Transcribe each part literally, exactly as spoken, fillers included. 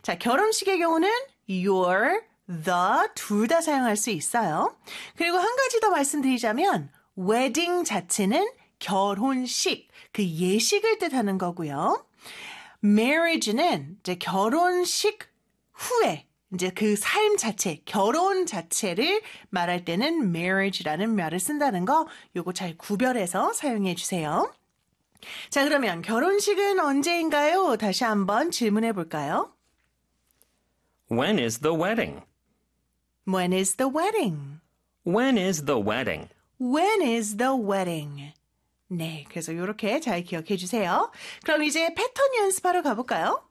자, 결혼식의 경우는 your, the 둘 다 사용할 수 있어요. 그리고 한 가지 더 말씀드리자면 wedding 자체는 결혼식, 그 예식을 뜻하는 거고요. marriage는 이제 결혼식 후에 이제 그 삶 자체, 결혼 자체를 말할 때는 marriage라는 말을 쓴다는 거 요거 잘 구별해서 사용해 주세요. 자, 그러면 결혼식은 언제인가요? 다시 한번 질문해 볼까요? When is the wedding? When is the wedding? When is the wedding? When is the wedding? 네, 그래서 이렇게 잘 기억해 주세요. 그럼 이제 패턴 연습하러 가볼까요?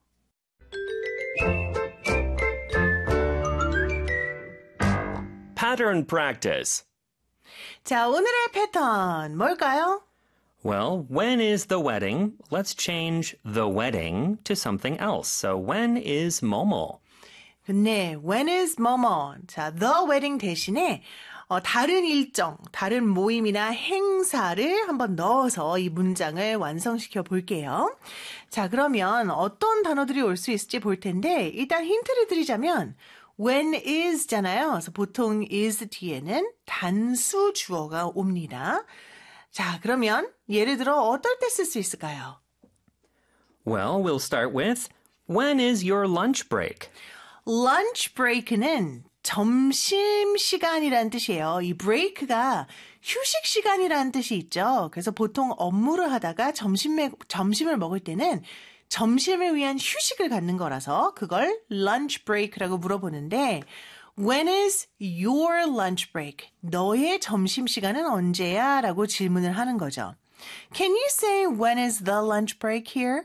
Pattern practice. 자, 오늘의 패턴 뭘까요? Well, when is the wedding? Let's change the wedding to something else. So when is 뭐뭐? 네, when is 뭐뭐. 자, the wedding 대신에 어, 다른 일정, 다른 모임이나 행사를 한번 넣어서 이 문장을 완성시켜 볼게요. 자, 그러면 어떤 단어들이 올 수 있을지 볼 텐데 일단 힌트를 드리자면 when is잖아요. 그래서 보통 is 뒤에는 단수 주어가 옵니다. 자, 그러면 예를 들어 어떨 때 쓸 수 있을까요? Well, we'll start with when is your lunch break? lunch break는 점심시간이라는 뜻이에요. 이 break가 휴식 시간이라는 뜻이 있죠. 그래서 보통 업무를 하다가 점심에, 점심을 먹을 때는 점심을 위한 휴식을 갖는 거라서 그걸 lunch break라고 물어보는데 When is your lunch break? 너의 점심시간은 언제야? 라고 질문을 하는 거죠. Can you say when is the lunch break here?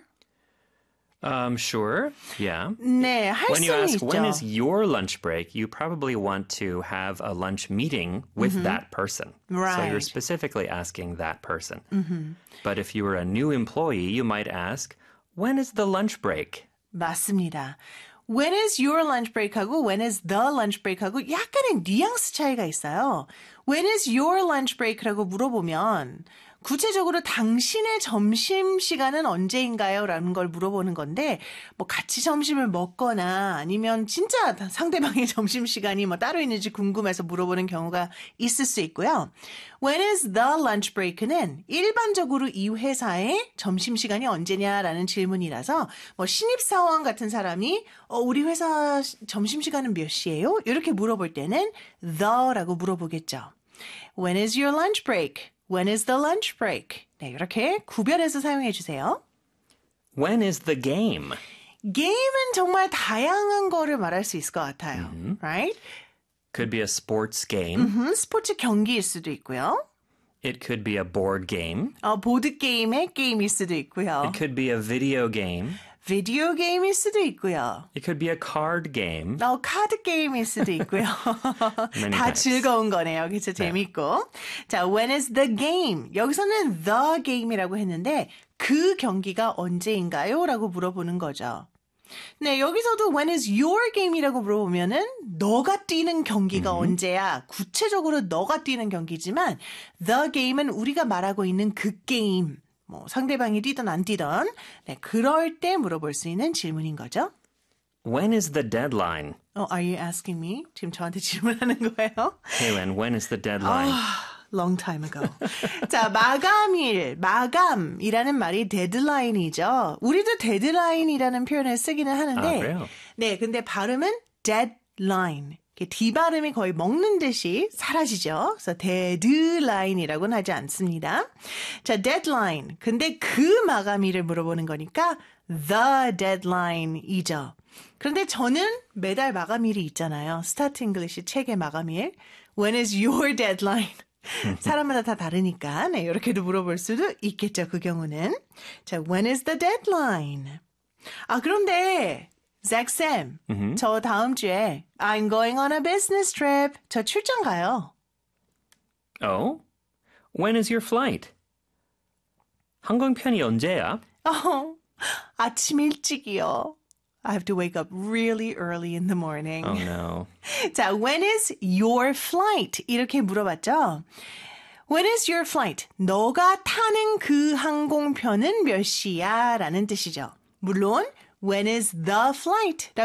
Um, sure. Yeah. 네, 할 When you 수는 ask 있죠. when is your lunch break, you probably want to have a lunch meeting with mm-hmm. that person. Right. So you're specifically asking that person. Mm-hmm. But if you were a new employee, you might ask, when is the lunch break? 맞습니다. When is your lunch break하고 when is the lunch break하고 약간의 뉘앙스 차이가 있어요. When is your lunch break라고 물어보면 구체적으로 당신의 점심시간은 언제인가요? 라는 걸 물어보는 건데 뭐 같이 점심을 먹거나 아니면 진짜 상대방의 점심시간이 뭐 따로 있는지 궁금해서 물어보는 경우가 있을 수 있고요. When is the lunch break는 일반적으로 이 회사의 점심시간이 언제냐라는 질문이라서 뭐 신입사원 같은 사람이 어, 우리 회사 점심시간은 몇 시예요? 이렇게 물어볼 때는 the라고 물어보겠죠. When is your lunch break? When is the lunch break? 네, 이렇게 구별해서 사용해 주세요. When is the game? 게임은 정말 다양한 거를 말할 수 있을 것 같아요. Mm-hmm. Right? Could be a sports game. Mm-hmm. 스포츠 경기일 수도 있고요. It could be a board game. 어, 보드 게임의 게임일 수도 있고요. It could be a video game. 비디오 게임일 수도 있고요. It could be a card game. 어, 카드 게임일 수도 있고요. 다 types. 즐거운 거네요. 그렇죠? 재밌고. 네. 자, when is the game? 여기서는 the game이라고 했는데 그 경기가 언제인가요? 라고 물어보는 거죠. 네, 여기서도 when is your game이라고 물어보면은 너가 뛰는 경기가 mm-hmm. 언제야? 구체적으로 너가 뛰는 경기지만 the game은 우리가 말하고 있는 그 게임. 뭐 상대방이 뛰든 안 뛰든 네, 그럴 때 물어볼 수 있는 질문인 거죠. When is the deadline? Oh, are you asking me? 지금 저한테 질문하는 거예요? Kaylin, when is the deadline? Oh, long time ago. 자, 마감일, 마감이라는 말이 데드라인이죠. 우리도 데드라인이라는 표현을 쓰기는 하는데 아, 그래요? 네, 근데 발음은 deadline. D 발음이 거의 먹는 듯이 사라지죠. 그래서 데드라인이라고는 하지 않습니다. 자, deadline. 근데 그 마감일을 물어보는 거니까 the deadline이죠. 그런데 저는 매달 마감일이 있잖아요. 스타트 잉글리시 책의 마감일. When is your deadline? 사람마다 다 다르니까 네, 이렇게도 물어볼 수도 있겠죠. 그 경우는. 자, when is the deadline? 아, 그런데 잭쌤, mm-hmm. 저 다음 주에 I'm going on a business trip. 저 출장 가요. Oh? When is your flight? 항공편이 언제야? 어, 아침 일찍이요. I have to wake up really early in the morning. Oh no. 자, when is your flight? 이렇게 물어봤죠? When is your flight? 너가 타는 그 항공편은 몇 시야? 라는 뜻이죠. 물론 When is the flight?